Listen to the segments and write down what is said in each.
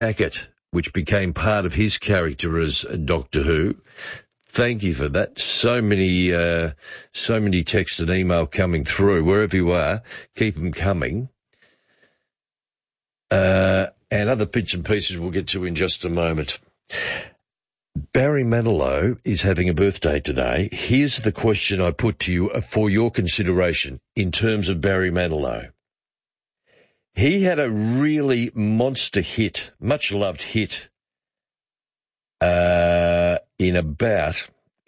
Hackett, which became part of his character as Doctor Who. Thank you for that. So many text and email coming through. Wherever you are, keep them coming. And other bits and pieces we'll get to in just a moment. Barry Manilow is having a birthday today. Here's the question I put to you for your consideration in terms of Barry Manilow. He had a really monster hit, much-loved hit, in about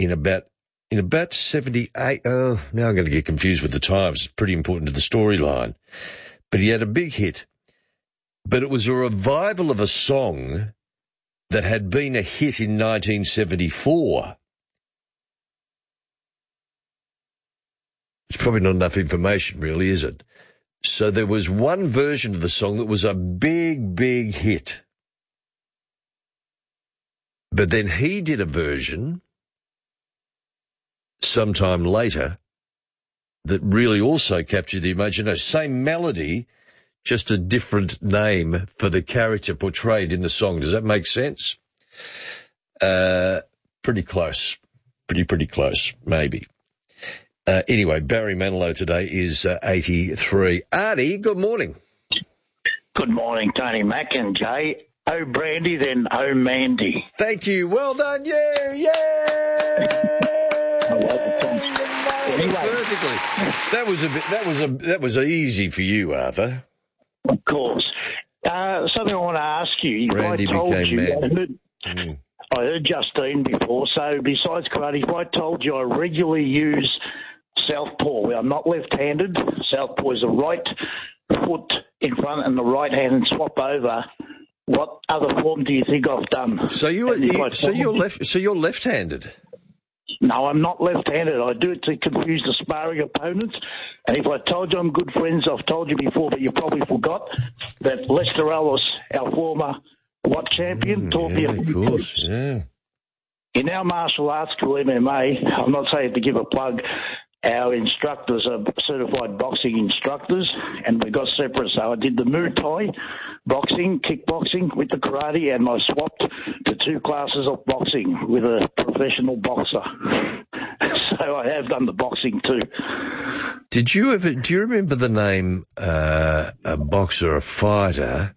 78. Oh, now I'm going to get confused with the times. It's pretty important to the storyline. But he had a big hit. But it was a revival of a song that had been a hit in 1974. It's probably not enough information, really, is it? So there was one version of the song that was a big, big hit. But then he did a version sometime later that really also captured the imagination. Same melody, just a different name for the character portrayed in the song. Does that make sense? Pretty close. Pretty close, maybe. Anyway, Barry Manilow today is 83. Artie, good morning. Good morning, Tony Mac and Jay. Oh, Brandy, then oh, Mandy. Thank you. Well done, you. Yay! Anyway. Perfectly. That was easy for you, Arthur. Of course. Something I want to ask you. Brandy became Mandy. I heard Justine before, so besides karate, if I told you I regularly use southpaw, I'm not left-handed. Southpaw is the right foot in front and the right hand and swap over. What other form do you think I've done? So you're left-handed. No, I'm not left-handed. I do it to confuse the sparring opponents. And if I told you I'm good friends, I've told you before, but you probably forgot that Lester Ellis, our former champion, taught me a few course, yeah. In our martial arts school, MMA, I'm not saying to give a plug, our instructors are certified boxing instructors, and we got separate. So I did the Muay Thai, boxing, kickboxing with the karate, and I swapped to 2 classes of boxing with a professional boxer. So I have done the boxing too. Do you remember the name, a boxer, a fighter,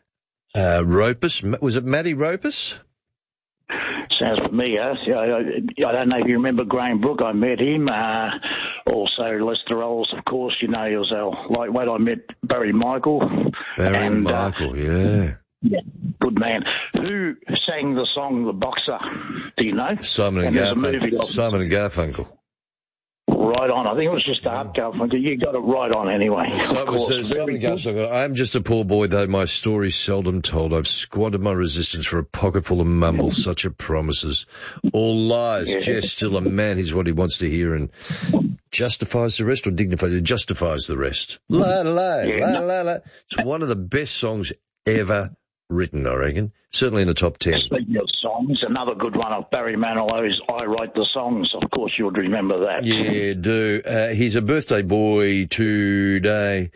Ropus? Was it Matty Ropus? Sounds familiar. I don't know if you remember Graham Brook. I met him. Also Lester Ellis, of course. You know, he was our lightweight. I met Barry Michael. Yeah. Yeah, good man. Who sang the song The Boxer? Do you know? Simon and Garfunkel. Right on. I think it was just Art Garfunkel. You got it right on anyway. So it was Simon and Garfunkel. I'm just a poor boy, though my story's seldom told. I've squandered my resistance for a pocket full of mumble, such are promises. All lies, jest, still a man is what he wants to hear, and justifies the rest or dignifies it? Justifies the rest. La, la, la, la, la, la. It's one of the best songs ever written, I reckon. Certainly in the top 10. Speaking of songs, another good one of Barry Manilow is I Write the Songs. Of course, you would remember that. Yeah, do. He's a birthday boy today.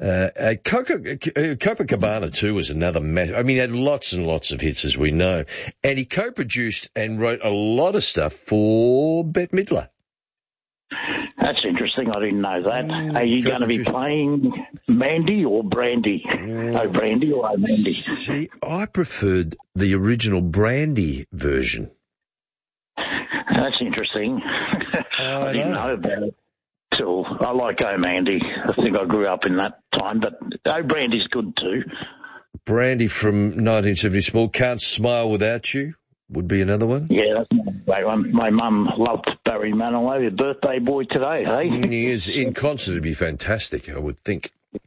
Copacabana, too, was another massive. I mean, he had lots and lots of hits, as we know. And he co-produced and wrote a lot of stuff for Bette Midler. That's interesting. I didn't know that. Are you going to be playing Mandy or Brandy? Oh, Brandy or Mandy? See, I preferred the original Brandy version. That's interesting. I didn't know about it till I like Oh Mandy. I think I grew up in that time, but Oh Brandy's good too. Brandy from 1970 Small, Can't Smile Without You would be another one. Yeah, that's a great one. My mum loved Barry Manilow, his birthday boy today, hey? He is in concert. It'd be fantastic, I would think.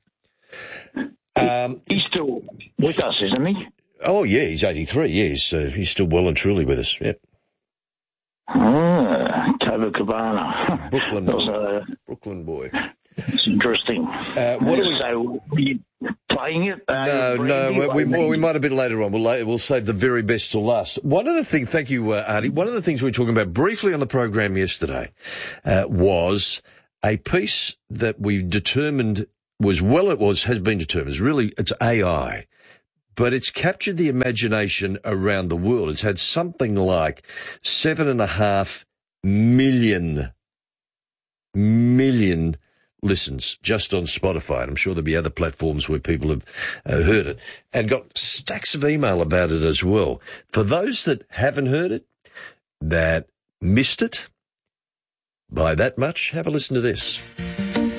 He's still with us, isn't he? Oh, yeah, he's 83. Yeah, he's still well and truly with us. Yep. Copacabana. Brooklyn boy. It's interesting. What are we... So, are you playing it? No. We might a bit later on. We'll save the very best till last. One of the things, thank you, Artie, one of the things we were talking about briefly on the program yesterday was a piece that we determined has been determined. It's AI. but it's captured the imagination around the world. It's had something like 7.5 million listens just on Spotify. And I'm sure there'll be other platforms where people have heard it and got stacks of email about it as well. For those that haven't heard it, that missed it by that much, have a listen to this.